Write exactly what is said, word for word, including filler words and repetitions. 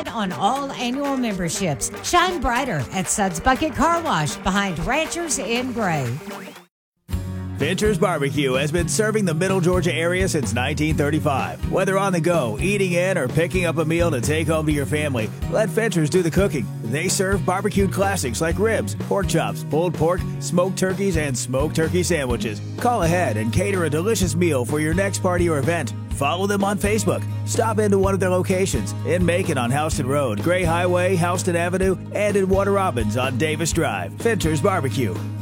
on all annual memberships. Shine brighter at Suds Bucket Car Wash behind Ranchers in Gray. Fincher's Barbecue has been serving the Middle Georgia area since nineteen thirty-five. Whether on the go, eating in, or picking up a meal to take home to your family, let Fincher's do the cooking. They serve barbecued classics like ribs, pork chops, pulled pork, smoked turkeys, and smoked turkey sandwiches. Call ahead and cater a delicious meal for your next party or event. Follow them on Facebook. Stop into one of their locations in Macon on Houston Road, Gray Highway, Houston Avenue, and in Warner Robins on Davis Drive. Fincher's Barbecue.